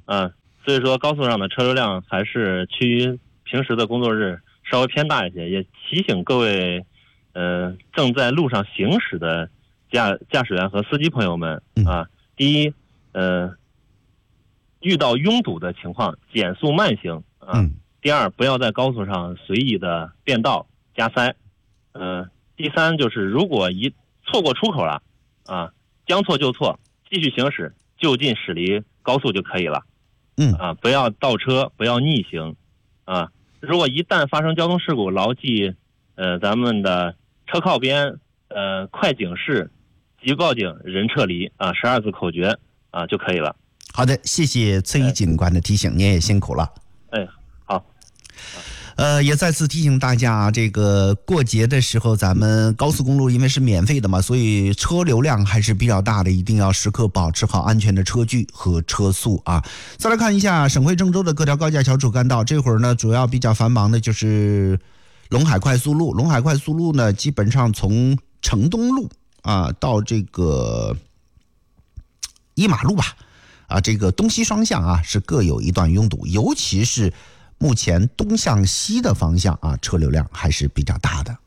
所以说高速上的车流量还是趋于平时的工作日稍微偏大一些，也提醒各位正在路上行驶的驾驶员和司机朋友们第一遇到拥堵的情况减速慢行第二不要在高速上随意的变道加塞第三就是如果一错过出口了将错就错，继续行驶就近驶离高速就可以了不要倒车，不要逆行如果一旦发生交通事故，牢记咱们的车靠边快警示急报警人撤离12字口诀就可以了。 好的，谢谢崔警官的提醒，您也辛苦了。 好。 也再次提醒大家，这个过节的时候，咱们高速公路因为是免费的嘛，所以车流量还是比较大的，一定要时刻保持好安全的车距和车速啊。再来看一下省会郑州的各条高架桥主干道，这会儿呢主要比较繁忙的就是陇海快速路。陇海快速路呢，基本上从城东路到这个一马路吧这个东西双向是各有一段拥堵，尤其是目前东向西的方向车流量还是比较大的。